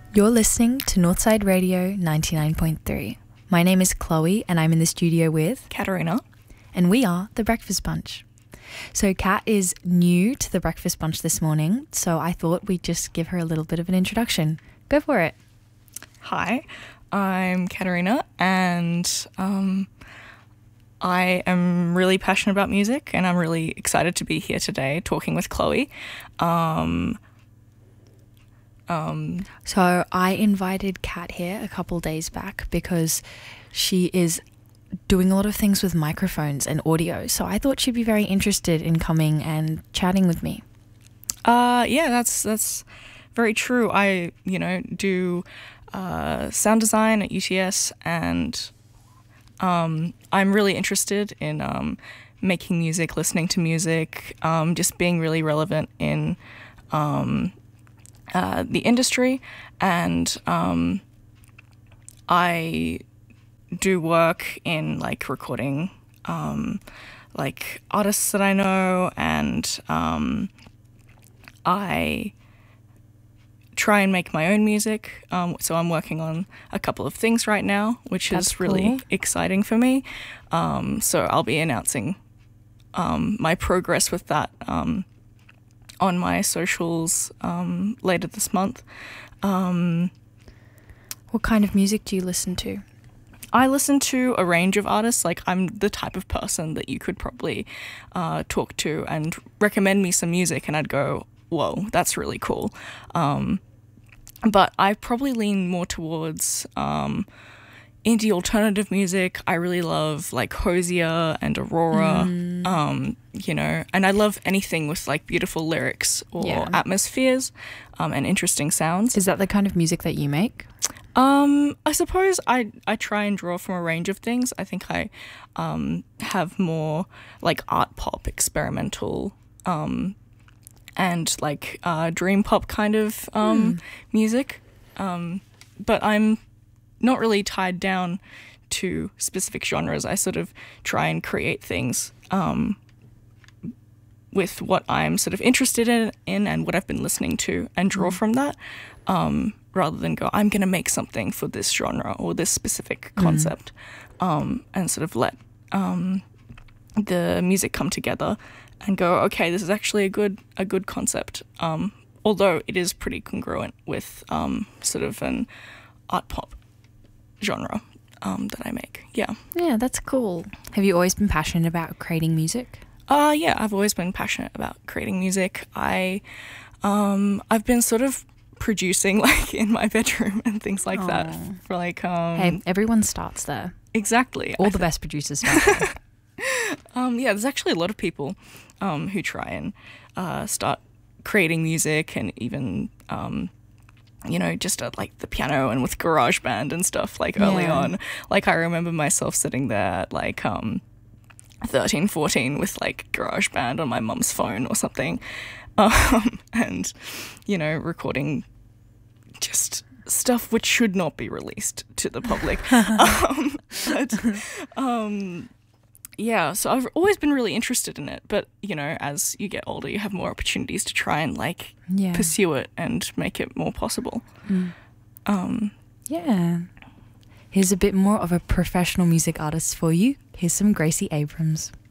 You're listening to Northside Radio 99.3. My name is Chloe and I'm in the studio with Katarina. And we are The Breakfast Bunch. So Kat is new to The Breakfast Bunch this morning, so I thought we'd just give her a little bit of an introduction. Go for it. Hi, I'm Katarina and I am really passionate about music and I'm really excited to be here today talking with Chloe. So I invited Kat here a couple days back because she is doing a lot of things with microphones and audio. So I thought she'd be very interested in coming and chatting with me. Yeah, that's very true. I, do sound design at UTS and I'm really interested in making music, listening to music, just being really relevant in the industry, and I do work in recording artists that I know, and I try and make my own music, so I'm working on a couple of things right now, which is really exciting for me. So I'll be announcing my progress with that on my socials later this month. What kind of music do you listen to? I listen to a range of artists. I'm the type of person that you could probably talk to and recommend me some music and I'd go, whoa, that's really cool. But I probably lean more towards indie alternative music. I really love Hosier and Aurora, and I love anything with beautiful lyrics or atmospheres and interesting sounds. Is that the kind of music that you make? I suppose I try and draw from a range of things. I think I have more art pop, experimental, and dream pop kind of music. But I'm not really tied down to specific genres. I sort of try and create things with what I'm sort of interested in and what I've been listening to and draw from that, rather than go, I'm going to make something for this genre or this specific concept, and sort of let the music come together and go, okay, this is actually a good concept, although it is pretty congruent with sort of an art pop genre that I make. Yeah, that's cool. Have you always been passionate about creating music? Yeah, I've always been passionate about creating music. I've been sort of producing in my bedroom and things like that for hey, everyone starts there. Exactly. All the best producers start there. Yeah, there's actually a lot of people who try and start creating music and even just at the piano and with GarageBand and stuff early on. I remember myself sitting there at 13, 14 with GarageBand on my mum's phone or something, and recording just stuff which should not be released to the public. Yeah, so I've always been really interested in it, but as you get older you have more opportunities to try and pursue it and make it more possible. Yeah. Here's a bit more of a professional music artist for you. Here's some Gracie Abrams.